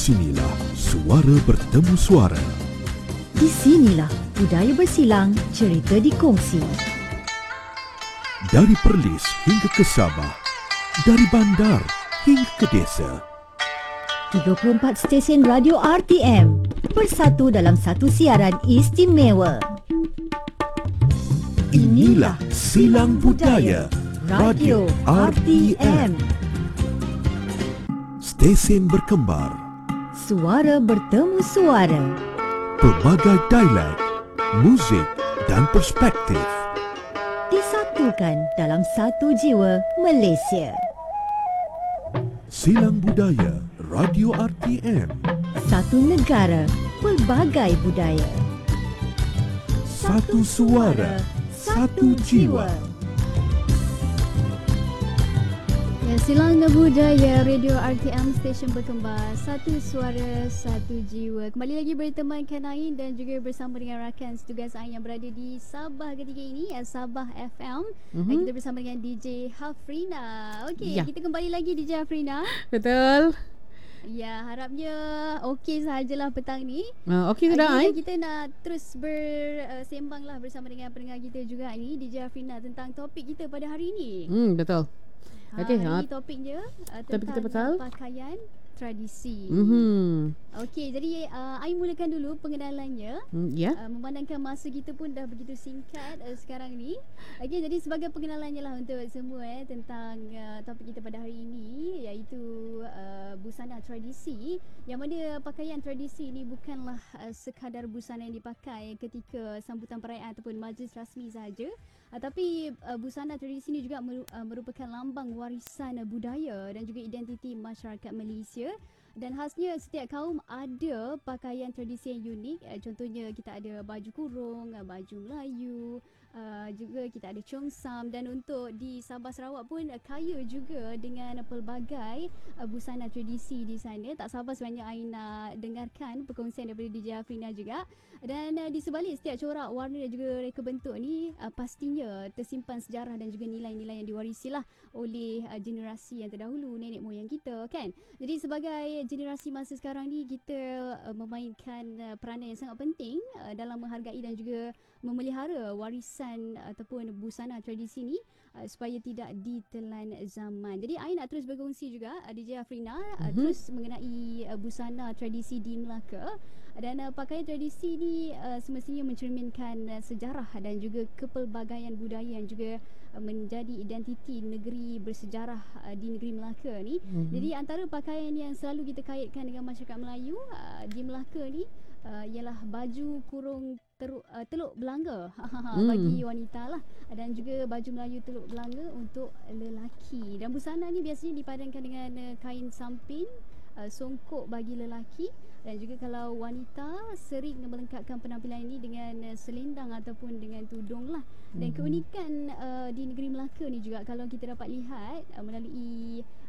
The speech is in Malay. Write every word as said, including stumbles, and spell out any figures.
Sinilah suara bertemu suara. Di sinilah budaya bersilang, cerita dikongsi. Dari Perlis hingga ke Sabah, dari bandar hingga ke desa. tiga puluh empat stesen radio R T M bersatu dalam satu siaran istimewa. Inilah Silang Budaya Radio R T M. Stesen berkembar, Suara bertemu suara. pelbagai dialek, muzik dan perspektif. Disatukan dalam satu jiwa Malaysia. Silang Budaya Radio R T M. Satu negara, pelbagai budaya. Satu suara, satu jiwa. Ya, Silang Budaya Radio R T M, stesen berkembar, satu suara, satu jiwa. Kembali lagi bertemankan Ain dan juga bersama dengan rakan setugas Ain yang berada di Sabah ketika ini, ya, Sabah F M. Mm-hmm. Dan kita bersama dengan D J Hafrina. Okey, ya. Kita kembali lagi D J Hafrina. Betul. Ya, harapnya okey sahajalah petang ni. Uh, okey sudah, Ain. Kita nak terus bersembang lah bersama dengan pendengar kita juga ni, D J Hafrina, tentang topik kita pada hari ini. Hmm, betul. Okay, ha, ini topiknya uh, tentang kita pasal pakaian tradisi. Mm-hmm. Okey, jadi uh, Ain mulakan dulu pengenalannya. Mm, ya. Yeah. Uh, memandangkan masa kita pun dah begitu singkat uh, sekarang ni. Okey, jadi sebagai pengenalannya lah untuk semua eh tentang uh, topik kita pada hari ini, iaitu uh, busana tradisi. Yang mana pakaian tradisi ini bukanlah uh, sekadar busana yang dipakai ketika sambutan perayaan ataupun majlis rasmi sahaja. Uh, tapi uh, busana tradisi ini juga mer- uh, merupakan lambang warisan uh, budaya dan juga identiti masyarakat Malaysia. Dan khasnya setiap kaum ada pakaian tradisi yang unik. Uh, contohnya kita ada baju kurung, uh, baju Melayu, Uh, juga kita ada Cheongsam. Dan untuk di Sabah Sarawak pun uh, kaya juga dengan pelbagai uh, busana tradisi di sana. Tak sabar sebenarnya Ain nak dengarkan perkongsian daripada D J Hafrina juga. Dan uh, di sebalik setiap corak, warna dan juga reka bentuk ni uh, pastinya tersimpan sejarah dan juga nilai-nilai yang diwarisi lah oleh uh, generasi yang terdahulu, nenek moyang kita kan. Jadi sebagai generasi masa sekarang ni, kita uh, memainkan uh, peranan yang sangat penting uh, dalam menghargai dan juga memelihara warisan ataupun busana tradisi ni uh, supaya tidak ditelan zaman. Jadi Ain nak terus berkongsi juga uh, D J Hafrina uh, mm-hmm. terus mengenai uh, busana tradisi di Melaka. Dan uh, pakaian tradisi ni uh, semestinya mencerminkan uh, sejarah dan juga kepelbagaian budaya yang juga uh, menjadi identiti negeri bersejarah uh, di negeri Melaka ni. Mm-hmm. Jadi antara pakaian yang selalu kita kaitkan dengan masyarakat Melayu uh, di Melaka ni uh, ialah baju kurung teruk, uh, teluk belanga hmm. bagi wanita lah, dan juga baju Melayu teluk belanga untuk lelaki. Dan busana ni biasanya dipadankan dengan uh, kain samping, uh, songkok bagi lelaki, dan juga kalau wanita sering melengkapkan penampilan ini dengan uh, selendang ataupun dengan tudung lah. Dan hmm. keunikan uh, di negeri Melaka ni juga kalau kita dapat lihat uh, melalui